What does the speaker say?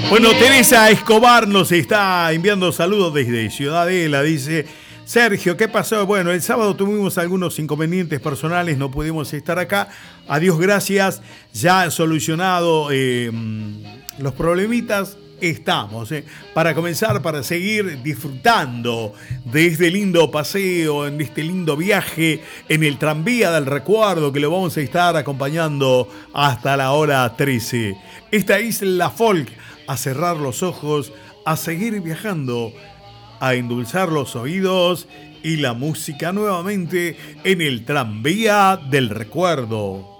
Bueno, Teresa Escobar nos está enviando saludos desde Ciudadela. Dice: Sergio, ¿qué pasó? Bueno, el sábado tuvimos algunos inconvenientes personales, no pudimos estar acá. A Dios gracias, ya solucionado los problemitas. Estamos para comenzar, para seguir disfrutando de este lindo paseo, en este lindo viaje en el tranvía del recuerdo que lo vamos a estar acompañando hasta la hora 13. Esta es la folk, a cerrar los ojos, a seguir viajando, a endulzar los oídos y la música nuevamente en el tranvía del recuerdo.